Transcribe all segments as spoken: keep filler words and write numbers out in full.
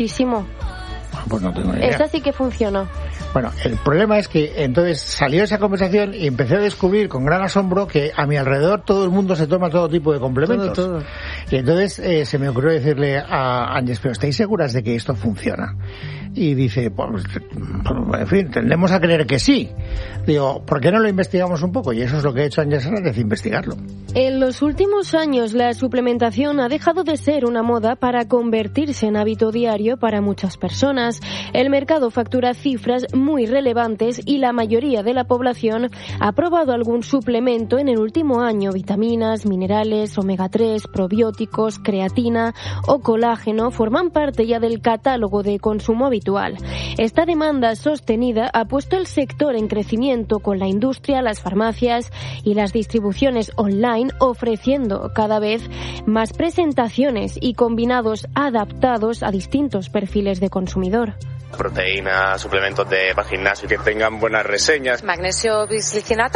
Pues no tengo ni idea. Esta sí que funciona. Bueno, el problema es que entonces salió esa conversación y empecé a descubrir con gran asombro que a mi alrededor todo el mundo se toma todo tipo de complementos. Todo, todo. Y entonces eh, se me ocurrió decirle a Ángeles, pero ¿estáis seguras de que esto funciona? Y dice, pues, en fin, tendemos a creer que sí. Digo, ¿por qué no lo investigamos un poco? Y eso es lo que ha hecho Ángeles Hernández, investigarlo. En los últimos años, la suplementación ha dejado de ser una moda para convertirse en hábito diario para muchas personas. El mercado factura cifras muy relevantes y la mayoría de la población ha probado algún suplemento en el último año. Vitaminas, minerales, omega tres, probióticos, creatina o colágeno forman parte ya del catálogo de consumo habitual. Esta demanda sostenida ha puesto el sector en crecimiento con la industria, las farmacias y las distribuciones online ofreciendo cada vez más presentaciones y combinados adaptados a distintos perfiles de consumidor. Proteínas, suplementos de para gimnasio que tengan buenas reseñas. Magnesio bisglicinato.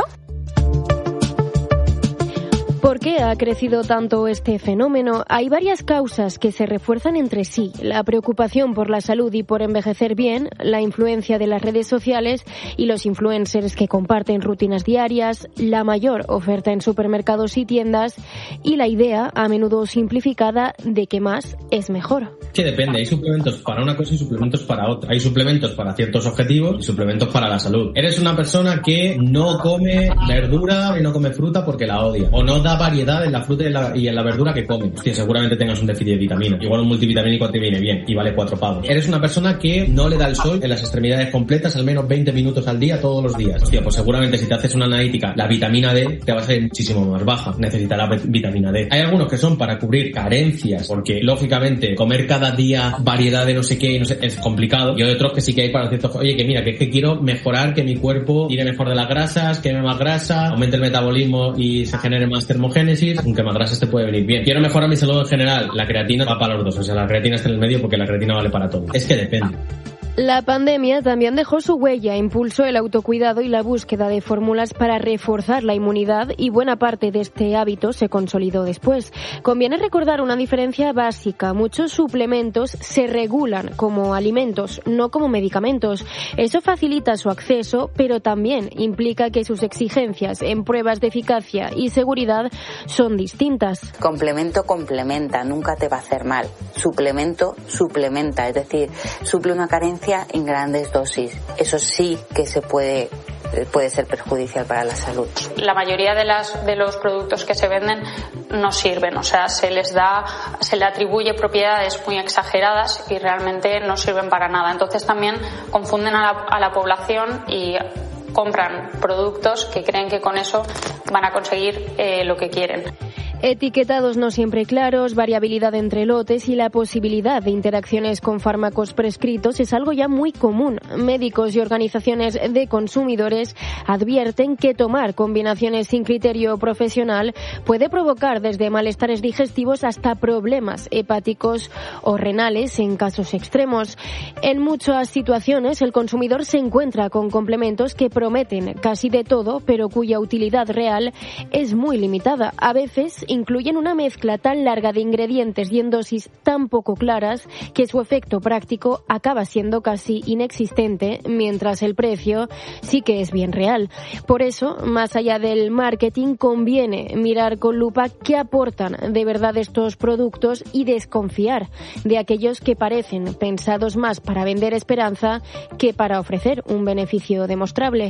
¿Por qué ha crecido tanto este fenómeno? Hay varias causas que se refuerzan entre sí. La preocupación por la salud y por envejecer bien, la influencia de las redes sociales y los influencers que comparten rutinas diarias, la mayor oferta en supermercados y tiendas y la idea, a menudo simplificada, de que más es mejor. Que depende, hay suplementos para una cosa y suplementos para otra. Hay suplementos para ciertos objetivos y suplementos para la salud. Eres una persona que no come verdura y no come fruta porque la odia, o no da variedad en la fruta y en la, y en la verdura que comes. Hostia, seguramente tengas un déficit de vitaminas. Igual un multivitamínico te viene bien y vale cuatro pavos. Eres una persona que no le da el sol en las extremidades completas al menos veinte minutos al día todos los días. Hostia, pues seguramente si te haces una analítica, la vitamina D te va a ser muchísimo más baja. Necesitarás vitamina D. Hay algunos que son para cubrir carencias, porque lógicamente comer cada día variedad de no sé qué no sé, es complicado. Y hay otros que sí que hay para ciertos... Oye, que mira, que es que quiero mejorar que mi cuerpo tire mejor de las grasas, queme más grasa, aumente el metabolismo y se genere más termogénesis, aunque más grasas te puede venir bien. Quiero mejorar mi salud en general. La creatina va para los dos. O sea, la creatina está en el medio porque la creatina vale para todo. Es que depende. La pandemia también dejó su huella, impulsó el autocuidado y la búsqueda de fórmulas para reforzar la inmunidad y buena parte de este hábito se consolidó después. Conviene recordar una diferencia básica. Muchos suplementos se regulan como alimentos, no como medicamentos. Eso facilita su acceso, pero también implica que sus exigencias en pruebas de eficacia y seguridad son distintas. Complemento complementa, nunca te va a hacer mal. Suplemento suplementa, es decir, suple una carencia en grandes dosis. Eso sí que se puede puede ser perjudicial para la salud. La mayoría de las de los productos que se venden no sirven, o sea, se les da se le atribuye propiedades muy exageradas y realmente no sirven para nada. Entonces también confunden a la, a la población y compran productos que creen que con eso van a conseguir eh, lo que quieren. Etiquetados no siempre claros, variabilidad entre lotes y la posibilidad de interacciones con fármacos prescritos es algo ya muy común. Médicos y organizaciones de consumidores advierten que tomar combinaciones sin criterio profesional puede provocar desde malestares digestivos hasta problemas hepáticos o renales en casos extremos. En muchas situaciones el consumidor se encuentra con complementos que prometen casi de todo, pero cuya utilidad real es muy limitada. A veces incluyen una mezcla tan larga de ingredientes y en dosis tan poco claras que su efecto práctico acaba siendo casi inexistente, mientras el precio sí que es bien real. Por eso, más allá del marketing, conviene mirar con lupa qué aportan de verdad estos productos y desconfiar de aquellos que parecen pensados más para vender esperanza que para ofrecer un beneficio demostrable.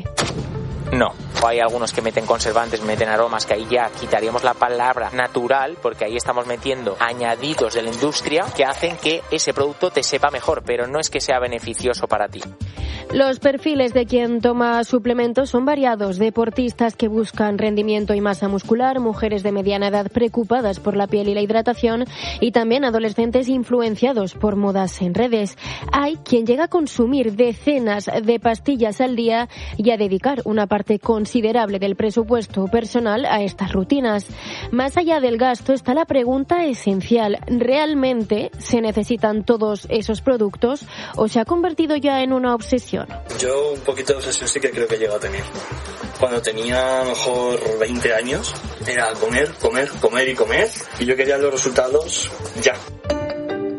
No, hay algunos que meten conservantes, meten aromas, que ahí ya quitaríamos la palabra natural, porque ahí estamos metiendo añadidos de la industria que hacen que ese producto te sepa mejor, pero no es que sea beneficioso para ti. Los perfiles de quien toma suplementos son variados: deportistas que buscan rendimiento y masa muscular, mujeres de mediana edad preocupadas por la piel y la hidratación, y también adolescentes influenciados por modas en redes. Hay quien llega a consumir decenas de pastillas al día y a dedicar una parte considerable del presupuesto personal a estas rutinas. Más allá del gasto está la pregunta esencial: ¿realmente se necesitan todos esos productos o se ha convertido ya en una obsesión? Yo un poquito de obsesión sí que creo que he llegado a tener. Cuando tenía a lo mejor veinte años, era comer, comer, comer y comer, y yo quería los resultados ya.